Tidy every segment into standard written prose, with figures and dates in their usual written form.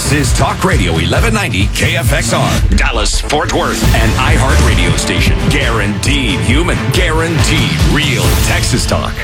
This is Talk Radio 1190 KFXR, Dallas, Fort Worth, an iHeart radio station. Guaranteed human, guaranteed real Texas talk.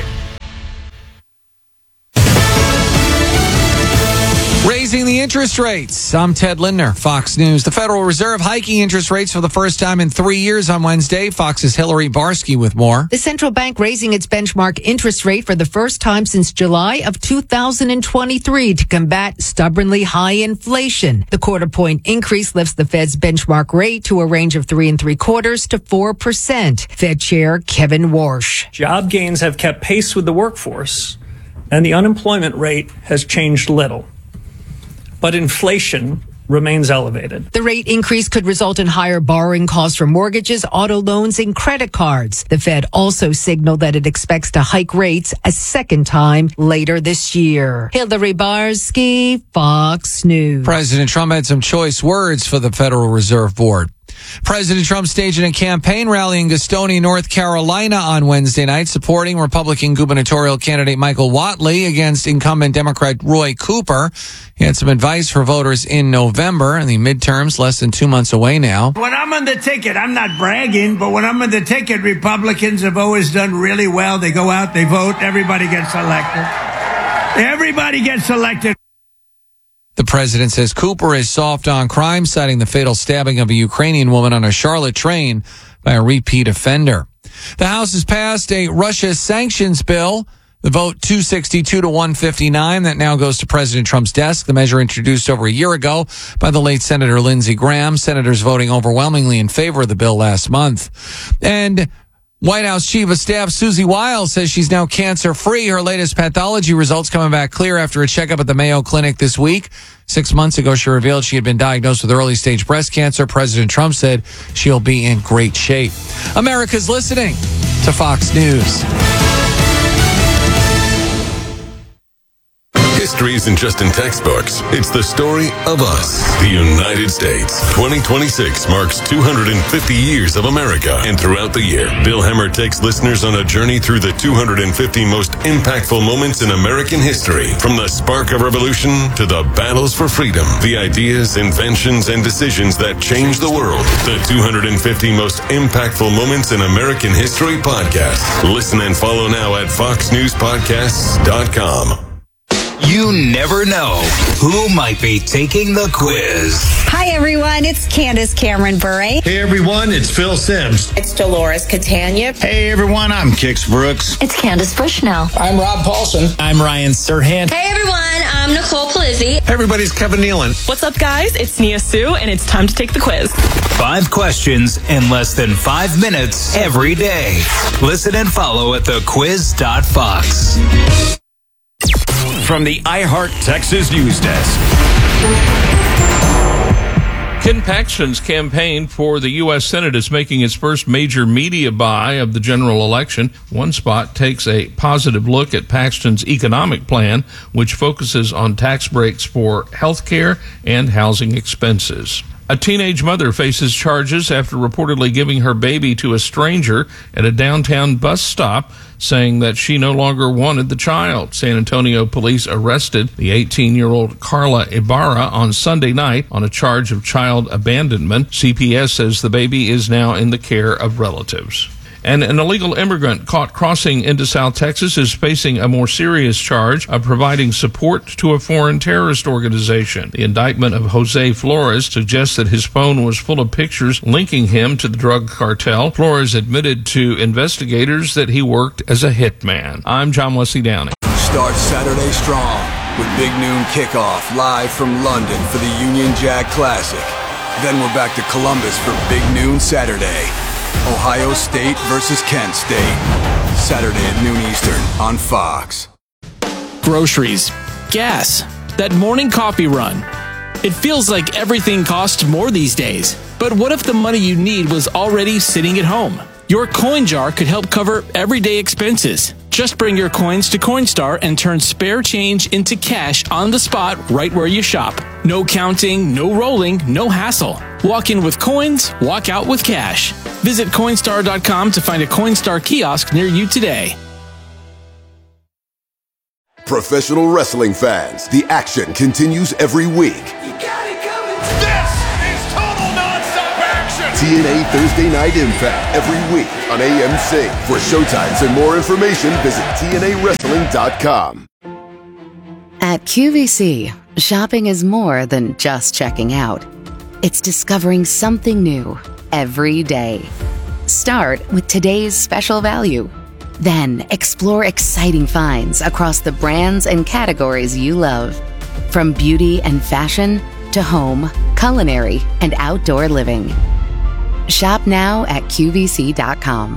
Raising the interest rates. I'm Ted Lindner, Fox News. The Federal Reserve hiking interest rates for the first time in 3 years on Wednesday. Fox's Hillary Barsky with more. The central bank raising its benchmark interest rate for the first time since July of 2023 to combat stubbornly high inflation. The quarter-point increase lifts the Fed's benchmark rate to a range of 3.75% to 4%. Fed Chair Kevin Warsh. Job gains have kept pace with the workforce, and the unemployment rate has changed little. But inflation remains elevated. The rate increase could result in higher borrowing costs for mortgages, auto loans, and credit cards. The Fed also signaled that it expects to hike rates a second time later this year. Hillary Barsky, Fox News. President Trump had some choice words for the Federal Reserve Board. President Trump staged a campaign rally in Gastonia, North Carolina on Wednesday night, supporting Republican gubernatorial candidate Michael Whatley against incumbent Democrat Roy Cooper. He had some advice for voters in November, and the midterms less than 2 months away now. When I'm on the ticket, I'm not bragging, but when I'm on the ticket, Republicans have always done really well. They go out, they vote, everybody gets elected. Everybody gets elected. The president says Cooper is soft on crime, citing the fatal stabbing of a Ukrainian woman on a Charlotte train by a repeat offender. The House has passed a Russia sanctions bill. The vote 262 to 159. That now goes to President Trump's desk. The measure introduced over a year ago by the late Senator Lindsey Graham. Senators voting overwhelmingly in favor of the bill last month. And White House Chief of Staff Susie Wiles says she's now cancer-free. Her latest pathology results coming back clear after a checkup at the Mayo Clinic this week. 6 months ago, she revealed she had been diagnosed with early-stage breast cancer. President Trump said she'll be in great shape. America's listening to Fox News. History isn't just in textbooks. It's the story of us, the United States. 2026 marks 250 years of America. And throughout the year, Bill Hemmer takes listeners on a journey through the 250 most impactful moments in American history. From the spark of revolution to the battles for freedom, the ideas, inventions, and decisions that changed the world. The 250 most impactful moments in American history podcast. Listen and follow now at foxnewspodcasts.com. You never know who might be taking the quiz. Hi, everyone. It's Candace Cameron Bure. Hey, everyone. It's Phil Sims. It's Dolores Catania. Hey, everyone. I'm Kix Brooks. It's Candace Bushnell. I'm Rob Paulson. I'm Ryan Serhant. Hey, everyone. I'm Nicole Palizzi. Hey, everybody's Kevin Nealon. What's up, guys? It's Nia Sue, and it's time to take the quiz. 5 questions in less than 5 minutes every day. Listen and follow at thequiz.fox. From the iHeart Texas News Desk. Ken Paxton's campaign for the U.S. Senate is making its first major media buy of the general election. One spot takes a positive look at Paxton's economic plan, which focuses on tax breaks for health care and housing expenses. A teenage mother faces charges after reportedly giving her baby to a stranger at a downtown bus stop, saying that she no longer wanted the child. San Antonio police arrested the 18-year-old Carla Ibarra on Sunday night on a charge of child abandonment. CPS says the baby is now in the care of relatives. And an illegal immigrant caught crossing into South Texas is facing a more serious charge of providing support to a foreign terrorist organization. The indictment of Jose Flores suggests that his phone was full of pictures linking him to the drug cartel. Flores admitted to investigators that he worked as a hitman. I'm John Wesley Downing. Start Saturday strong with Big Noon Kickoff live from London for the Union Jack Classic. Then we're back to Columbus for Big Noon Saturday. Ohio State versus Kent State. Saturday at noon Eastern on Fox. Groceries, gas, that morning coffee run. It feels like everything costs more these days. But what if the money you need was already sitting at home? Your coin jar could help cover everyday expenses. Just bring your coins to Coinstar and turn spare change into cash on the spot right where you shop. No counting, no rolling, no hassle. Walk in with coins, walk out with cash. Visit Coinstar.com to find a Coinstar kiosk near you today. Professional wrestling fans, the action continues every week. This is total nonstop action. TNA Thursday Night Impact every week on AMC. For showtimes and more information, visit TNAWrestling.com. At QVC, shopping is more than just checking out. It's discovering something new every day. Start with today's special value. Then explore exciting finds across the brands and categories you love. From beauty and fashion to home, culinary, and outdoor living. Shop now at QVC.com.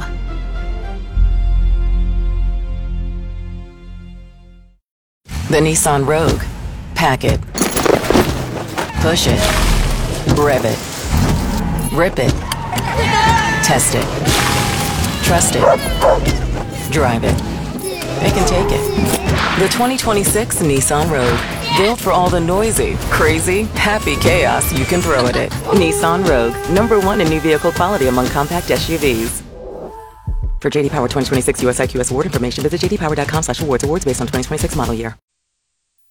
The Nissan Rogue. Pack it. Push it. Rev it. Rip it. Test it. Trust it. Drive it. Pick and take it. The 2026 Nissan Rogue. Built for all the noisy, crazy, happy chaos you can throw at it. Nissan Rogue. #1 in new vehicle quality among compact SUVs. For JD Power 2026 US IQS award information, visit jdpower.com/awards. Awards based on 2026 model year.